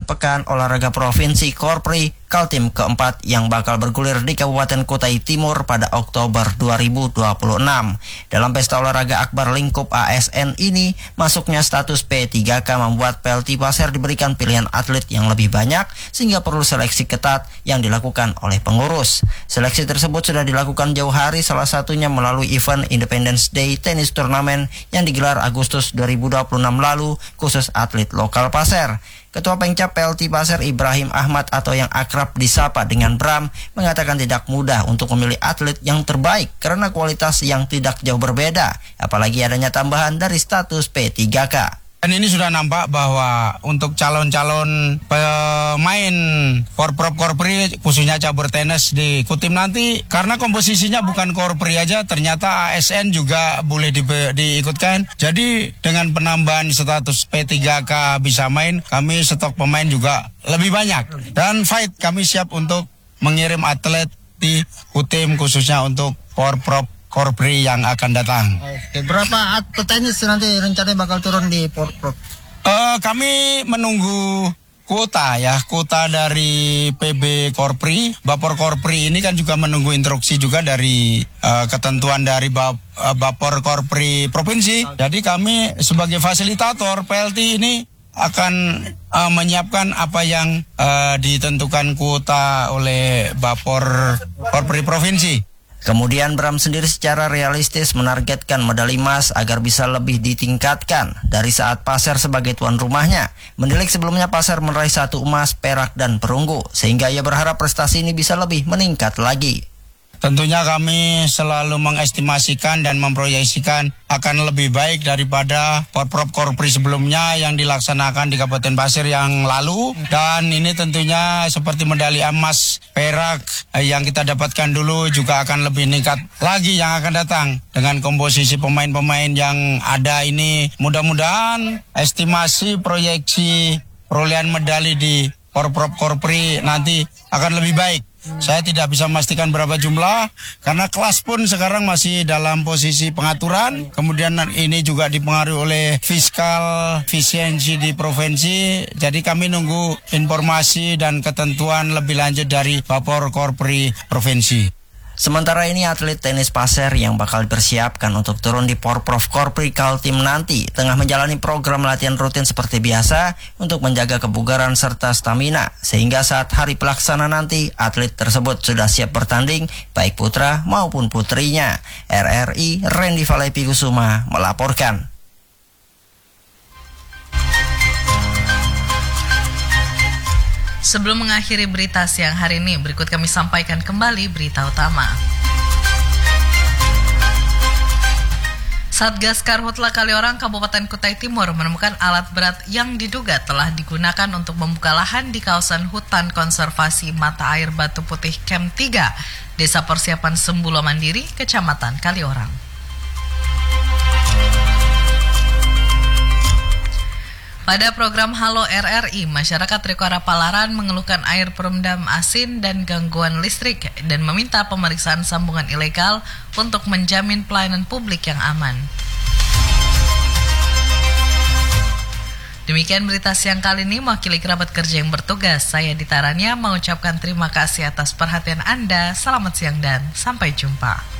Pekan Olahraga Provinsi Korpri Kaltim keempat yang bakal bergulir di Kabupaten Kutai Timur pada Oktober 2026. Dalam pesta olahraga akbar lingkup ASN ini, masuknya status P3K membuat PLT Pasir diberikan pilihan atlet yang lebih banyak sehingga perlu seleksi ketat yang dilakukan oleh pengurus. Seleksi tersebut sudah dilakukan jauh hari, salah satunya melalui event Independence Day Tennis Turnamen yang digelar Agustus 2026 lalu khusus atlet lokal Pasir. Ketua Pengcap PLT Pasir Ibrahim Ahmad atau yang akrab disapa dengan Bram mengatakan tidak mudah untuk memilih atlet yang terbaik karena kualitas yang tidak jauh berbeda, apalagi adanya tambahan dari status P3K. Dan ini sudah nampak bahwa untuk calon-calon pemain Porprov Korpri khususnya cabur tenis di Kutim nanti, karena komposisinya bukan Korpri aja, ternyata ASN juga boleh diikutkan. Jadi dengan penambahan status P3K bisa main, kami stok pemain juga lebih banyak. Dan fight kami siap untuk mengirim atlet di Kutim khususnya untuk Porprov Korpri yang akan datang. Oke, berapa petenis nanti rencananya bakal turun di Porprov? Kami menunggu kuota dari PB Korpri. Bapor Korpri ini kan juga menunggu instruksi juga dari ketentuan dari Bapor Korpri Provinsi. Jadi kami sebagai fasilitator PLT ini akan menyiapkan apa yang ditentukan kuota oleh Bapor Korpri Provinsi. Kemudian Bram sendiri secara realistis menargetkan medali emas agar bisa lebih ditingkatkan dari saat Pasir sebagai tuan rumahnya. Menilik sebelumnya Pasir meraih 1 emas, perak, dan perunggu, sehingga ia berharap prestasi ini bisa lebih meningkat lagi. Tentunya kami selalu mengestimasikan dan memproyeksikan akan lebih baik daripada Porprov Korpri sebelumnya yang dilaksanakan di Kabupaten Pasir yang lalu. Dan ini tentunya seperti medali emas, perak yang kita dapatkan dulu juga akan lebih meningkat lagi yang akan datang. Dengan komposisi pemain-pemain yang ada ini, mudah-mudahan estimasi proyeksi perolehan medali di Porprov Korpri nanti akan lebih baik. Saya tidak bisa memastikan berapa jumlah karena kelas pun sekarang masih dalam posisi pengaturan. Kemudian ini juga dipengaruhi oleh fiskal efisiensi di provinsi. Jadi kami nunggu informasi dan ketentuan lebih lanjut dari Bapor Korpri Provinsi. Sementara ini atlet tenis Pasir yang bakal dipersiapkan untuk turun di Porprov Korpri Kaltim nanti tengah menjalani program latihan rutin seperti biasa untuk menjaga kebugaran serta stamina, sehingga saat hari pelaksana nanti atlet tersebut sudah siap bertanding baik putra maupun putrinya. RRI Randy Valepi Kusuma melaporkan. Sebelum mengakhiri berita siang hari ini, berikut kami sampaikan kembali berita utama. Satgas Karhutla Kaliorang Kabupaten Kutai Timur menemukan alat berat yang diduga telah digunakan untuk membuka lahan di kawasan hutan konservasi mata air Batu Putih Camp 3, Desa Persiapan Sembulo Mandiri, Kecamatan Kaliorang. Pada program Halo RRI, masyarakat Rekuara Palaran mengeluhkan air perendam asin dan gangguan listrik dan meminta pemeriksaan sambungan ilegal untuk menjamin pelayanan publik yang aman. Demikian berita siang kali ini, mewakili kerabat kerja yang bertugas, saya Ditaranya mengucapkan terima kasih atas perhatian Anda. Selamat siang dan sampai jumpa.